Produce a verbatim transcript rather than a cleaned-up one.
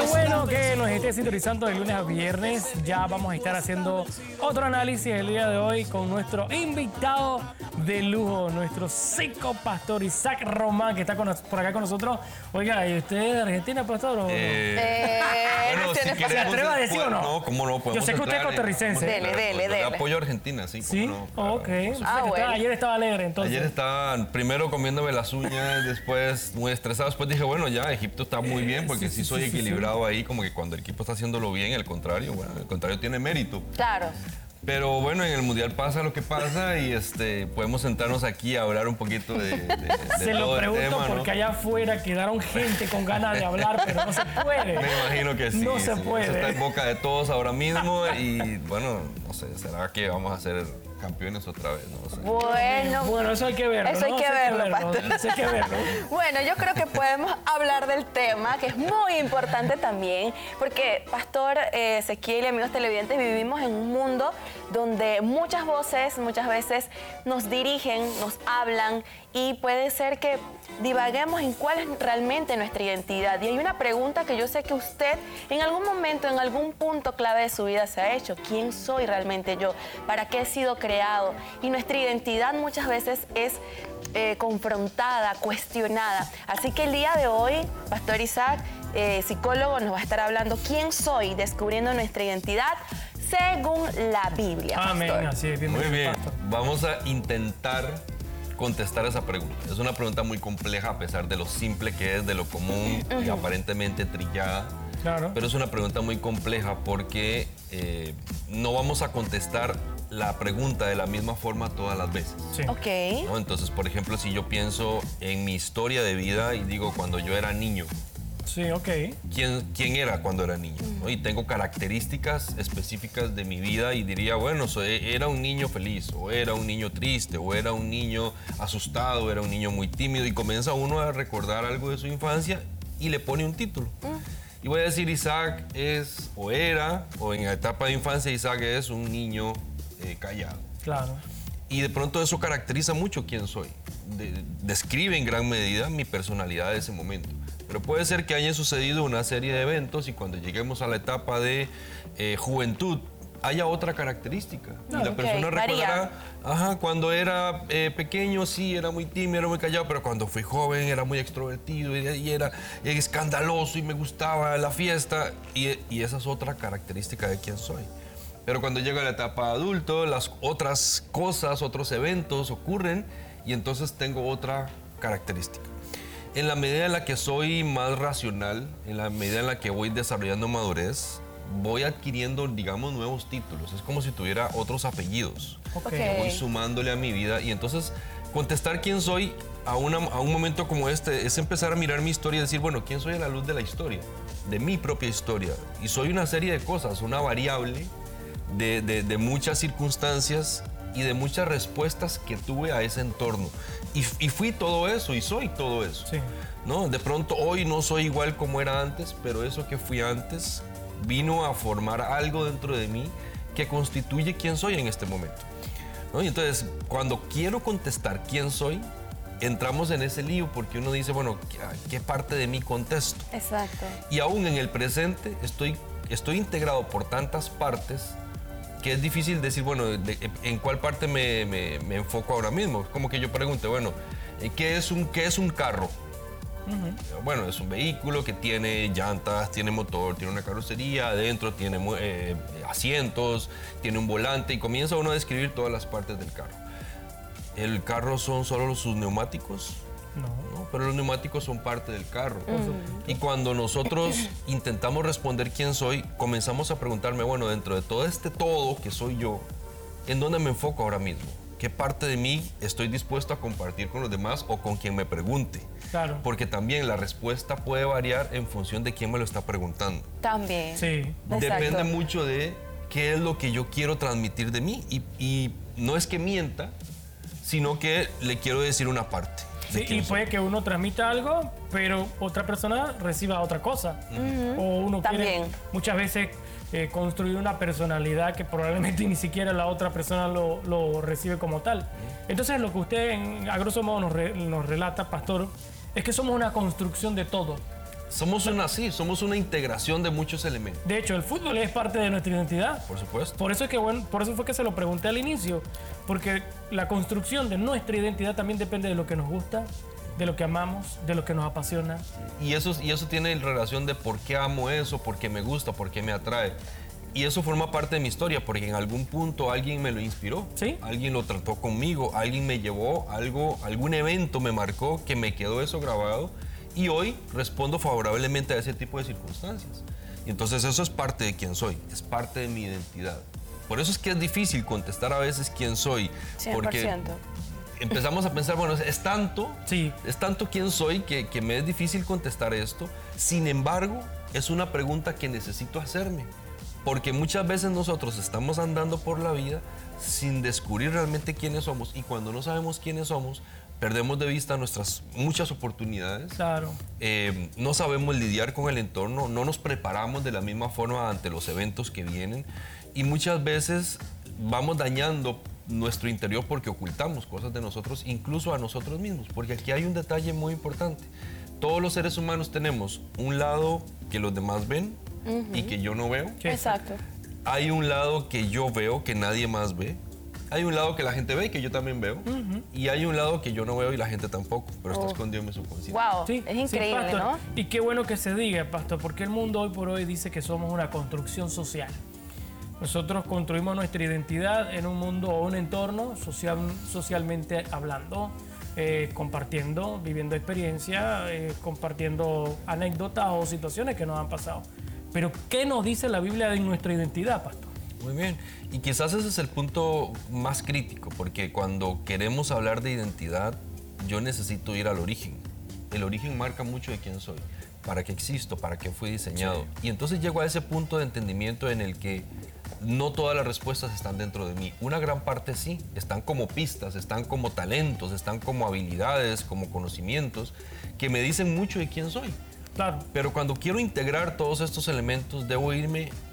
bueno que nos esté sintonizando de lunes a viernes. Ya vamos a estar haciendo otro análisis el día de hoy con nuestro invitado de lujo, nuestro seco pastor Isaac Román, que está con, por acá con nosotros. Oiga, ¿y usted es de Argentina, pastor? ¿O eh, eh, bueno, si queremos, ¿se atreve a decir o no? No, ¿cómo no? Yo sé que usted es costarricense. Dele, dele, dele. Apoyo a Argentina, sí. ¿Sí? No, claro. Ok. Ah, bueno. Ayer estaba alegre, entonces. Ayer estaba primero comiéndome las uñas, después muy estresado. Después dije, bueno, ya, Egipto está muy bien, porque sí, sí soy sí, equilibrado sí, sí. ahí, como que cuando el equipo está haciéndolo bien, el contrario, bueno, el contrario tiene mérito. Claro. Pero bueno, en el Mundial pasa lo que pasa y este, podemos sentarnos aquí a hablar un poquito de, de, de Se todo lo pregunto el tema, porque ¿no? allá afuera quedaron gente con ganas de hablar, pero no se puede. Me imagino que sí. No se sí. puede. Eso está en boca de todos ahora mismo y bueno, no sé, ¿será que vamos a ser campeones otra vez? No sé. Bueno, bueno, eso hay que verlo. Eso hay ¿no? que eso verlo, hay que verlo, pastor. Eso hay que verlo. Bueno, yo creo que podemos hablar del tema, que es muy importante también, porque, Pastor eh, Ezequiel y amigos televidentes, vivimos en un mundo donde muchas voces, muchas veces nos dirigen, nos hablan, y puede ser que divaguemos en cuál es realmente nuestra identidad. Y hay una pregunta que yo sé que usted en algún momento, en algún punto clave de su vida se ha hecho. ¿Quién soy realmente yo? ¿Para qué he sido creado? Y nuestra identidad muchas veces es eh, confrontada, cuestionada. Así que el día de hoy, Pastor Isaac, eh, psicólogo, nos va a estar hablando quién soy, descubriendo nuestra identidad según la Biblia. Amén. Así es, muy bien. Pastor. Vamos a intentar contestar esa pregunta. Es una pregunta muy compleja a pesar de lo simple que es, de lo común uh-huh. y aparentemente trillada. Claro. Pero es una pregunta muy compleja porque eh, no vamos a contestar la pregunta de la misma forma todas las veces. Sí. Ok. ¿No? Entonces, por ejemplo, si yo pienso en mi historia de vida y digo cuando yo era niño. Sí, ok. ¿Quién, quién era cuando era niño? ¿No? Y tengo características específicas de mi vida y diría, bueno, soy, era un niño feliz, o era un niño triste, o era un niño asustado, o era un niño muy tímido, y comienza uno a recordar algo de su infancia y le pone un título. Mm. Y voy a decir, Isaac es, o era, o en la etapa de infancia, Isaac es un niño eh, callado. Claro. Y de pronto eso caracteriza mucho quién soy. De, describe en gran medida mi personalidad de ese momento. Pero puede ser que hayan sucedido una serie de eventos y cuando lleguemos a la etapa de eh, juventud haya otra característica. No, y la okay, persona recordará, ajá, cuando era eh, pequeño sí, era muy tímido, era muy callado, pero cuando fui joven era muy extrovertido y, y era escandaloso y me gustaba la fiesta. Y, y esa es otra característica de quién soy. Pero cuando llega la etapa adulto, las otras cosas, otros eventos ocurren y entonces tengo otra característica. En la medida en la que soy más racional, en la medida en la que voy desarrollando madurez, voy adquiriendo, digamos, nuevos títulos. Es como si tuviera otros apellidos. Okay. Que voy sumándole a mi vida. Y entonces, contestar quién soy a, una, a un momento como este es empezar a mirar mi historia y decir, bueno, ¿quién soy a la luz de la historia? De mi propia historia. Y soy una serie de cosas, una variable de, de, de muchas circunstancias y de muchas respuestas que tuve a ese entorno. Y, y fui todo eso y soy todo eso. Sí. ¿No? De pronto hoy no soy igual como era antes, pero eso que fui antes vino a formar algo dentro de mí que constituye quién soy en este momento. ¿No? Y entonces, cuando quiero contestar quién soy, entramos en ese lío porque uno dice, bueno, ¿qué, qué parte de mí contesto? Exacto. Y aún en el presente estoy, estoy integrado por tantas partes que es difícil decir, bueno, de, en cuál parte me, me, me enfoco ahora mismo. Es como que yo pregunte, bueno, ¿qué es un, qué es un carro? Uh-huh. Bueno, es un vehículo que tiene llantas, tiene motor, tiene una carrocería, adentro tiene eh, asientos, tiene un volante y comienza uno a describir todas las partes del carro. ¿El carro son solo sus neumáticos? No. No, pero los neumáticos son parte del carro. Mm. Y cuando nosotros intentamos responder quién soy, comenzamos a preguntarme, bueno, dentro de todo este todo que soy yo, ¿en dónde me enfoco ahora mismo? ¿Qué parte de mí estoy dispuesto a compartir con los demás o con quien me pregunte? Claro. Porque también la respuesta puede variar en función de quién me lo está preguntando. También. Sí. Depende Exacto. mucho de qué es lo que yo quiero transmitir de mí. Y, y no es que mienta, sino que le quiero decir una parte. Sí, y puede soy. que uno transmita algo, pero otra persona reciba otra cosa. Uh-huh. O uno También. quiere muchas veces eh, construir una personalidad que probablemente ni siquiera la otra persona lo, lo recibe como tal. Uh-huh. Entonces, lo que usted, en, a grosso modo, nos, re, nos relata, pastor, es que somos una construcción de todo. Somos una, sí, somos una integración de muchos elementos, De hecho, el fútbol es parte de nuestra identidad. por supuesto. Por eso, es que, bueno, por eso fue que se lo pregunté al inicio, porque la construcción de nuestra identidad también depende de lo que nos gusta, de lo que amamos, de lo que nos apasiona. Y eso, y eso tiene relación de por qué amo eso, por qué me gusta, por qué me atrae. Y eso forma parte de mi historia, porque en algún punto alguien me lo inspiró, ¿Sí? alguien lo trató conmigo, alguien me llevó, algo, algún evento me marcó, que me quedó eso grabado. Y hoy respondo favorablemente a ese tipo de circunstancias. Y entonces eso es parte de quién soy, es parte de mi identidad. Por eso es que es difícil contestar a veces quién soy, cien por porque ciento. empezamos a pensar, bueno, es tanto, Sí. es tanto quién soy que, que me es difícil contestar esto. Sin embargo, es una pregunta que necesito hacerme, porque muchas veces nosotros estamos andando por la vida sin descubrir realmente quiénes somos, y cuando no sabemos quiénes somos, perdemos de vista nuestras muchas oportunidades. Claro. Eh, no sabemos lidiar con el entorno, no nos preparamos de la misma forma ante los eventos que vienen, y muchas veces vamos dañando nuestro interior porque ocultamos cosas de nosotros, incluso a nosotros mismos, porque aquí hay un detalle muy importante. Todos los seres humanos tenemos un lado que los demás ven y que yo no veo. Sí. Exacto. Hay un lado que yo veo que nadie más ve. Hay un lado que la gente ve y que yo también veo. Y hay un lado que yo no veo y la gente tampoco, pero está Oh. escondido en mi subconsciente. Wow, Sí, es sí, increíble, Pastor. ¿no? Y qué bueno que se diga, Pastor, porque el mundo hoy por hoy dice que somos una construcción social. Nosotros construimos nuestra identidad en un mundo o un entorno social, socialmente hablando, eh, compartiendo, viviendo experiencias, eh, compartiendo anécdotas o situaciones que nos han pasado. Pero, ¿qué nos dice la Biblia de nuestra identidad, Pastor? Muy bien. Y quizás ese es el punto más crítico, porque cuando queremos hablar de identidad, yo necesito ir al origen. El origen marca mucho de quién soy, para qué existo, para qué fui diseñado. Y entonces llego a ese punto de entendimiento en el que no todas las respuestas están dentro de mí. Una gran parte sí, están como pistas, están como talentos, están como habilidades, como conocimientos, que me dicen mucho de quién soy. Claro. Pero cuando quiero integrar todos estos elementos, debo irme